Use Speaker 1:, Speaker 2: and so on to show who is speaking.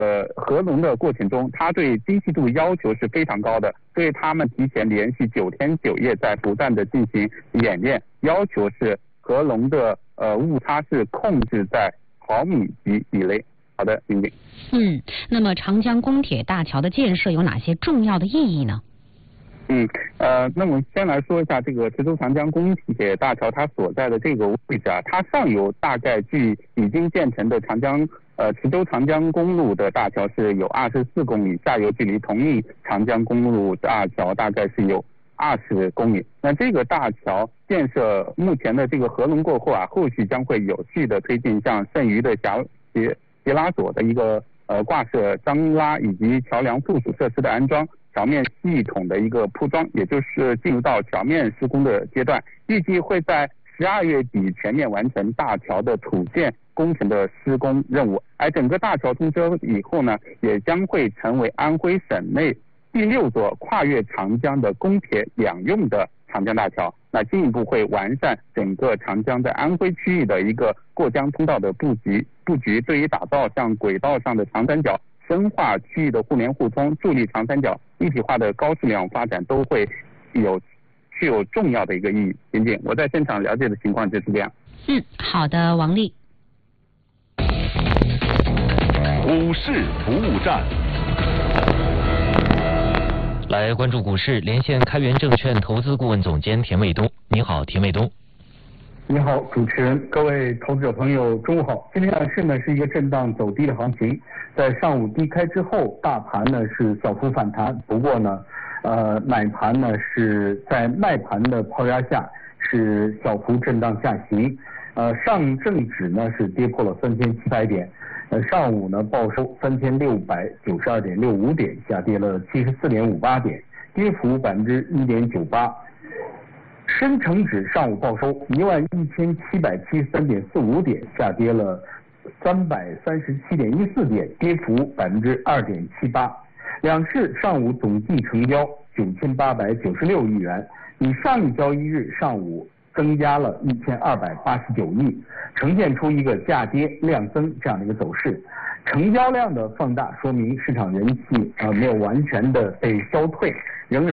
Speaker 1: 合龙的过程中，它对精细度要求是非常高的，所以他们提前连续9天9夜在不断的进行演练，要求是合龙的误差是控制在毫米级以内。好的，林景。
Speaker 2: 那么长江公铁大桥的建设有哪些重要的意义呢？
Speaker 1: 那么先来说一下这个池州长江公铁大桥它所在的这个位置啊，它上游大概距已经建成的池州长江公路的大桥是有24公里，下游距离同一长江公路大桥大概是有20公里。那这个大桥建设目前的这个合龙过后啊，后续将会有序的推进像剩余的斜拉索的一个挂设张拉以及桥梁附属设施的安装，桥面系统的一个铺装，也就是进入到桥面施工的阶段，预计会在12月底全面完成大桥的土建工程的施工任务。而整个大桥通车以后呢，也将会成为安徽省内第6座跨越长江的公铁两用的长江大桥。那进一步会完善整个长江在安徽区域的一个过江通道的布局，对于打造像轨道上的长三角，深化区域的互联互通，助力长三角一体化的高质量发展，都会具有重要的一个意义。仅仅我在现场了解的情况就是这样。
Speaker 2: 好的，王丽。
Speaker 3: 股市服务站，
Speaker 4: 来关注股市，连线开源证券投资顾问总监田卫东。你好，田卫东。
Speaker 5: 你好，主持人，各位投资者朋友，中午好。今天盘市呢是一个震荡走低的行情，在上午低开之后，大盘呢是小幅反弹，不过呢，买盘呢是在卖盘的抛压下是小幅震荡下行。上证指呢是跌破了3700点，上午呢报收3692.65点，下跌了74.58点，跌幅1.98%。深成指上午报收11773.45点，下跌了337.14点，跌幅2.78%。两市上午总计成交9896亿元，比上一交易日上午增加了1289亿，呈现出一个价跌量增这样的一个走势。成交量的放大说明市场人气没有完全的被消退，仍